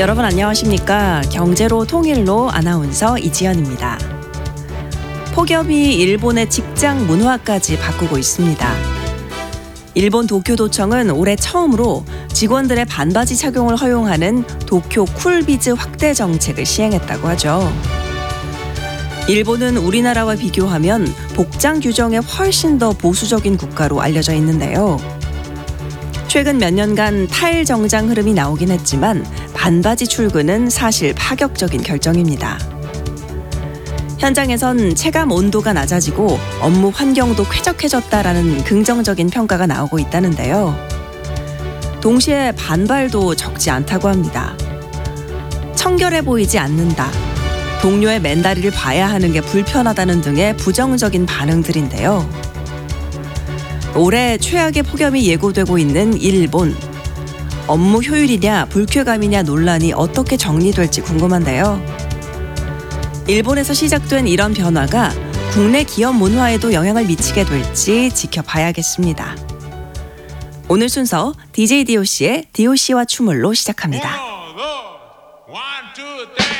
여러분 안녕하십니까? 경제로 통일로 아나운서 이지연입니다. 폭염이 일본의 직장 문화까지 바꾸고 있습니다. 일본 도쿄도청은 올해 처음으로 직원들의 반바지 착용을 허용하는 도쿄 쿨비즈 확대 정책을 시행했다고 하죠. 일본은 우리나라와 비교하면 복장 규정에 훨씬 더 보수적인 국가로 알려져 있는데요. 최근 몇 년간 탈정장 흐름이 나오긴 했지만 반바지 출근은 사실 파격적인 결정입니다. 현장에선 체감 온도가 낮아지고 업무 환경도 쾌적해졌다라는 긍정적인 평가가 나오고 있다는데요. 동시에 반발도 적지 않다고 합니다. 청결해 보이지 않는다. 동료의 맨다리를 봐야 하는 게 불편하다는 등의 부정적인 반응들인데요. 올해 최악의 폭염이 예고되고 있는 일본. 업무 효율이냐 불쾌감이냐 논란이 어떻게 정리될지 궁금한데요. 일본에서 시작된 이런 변화가 국내 기업 문화에도 영향을 미치게 될지 지켜봐야겠습니다. 오늘 순서 DJ DOC의 DOC와 춤을로 시작합니다. One, two,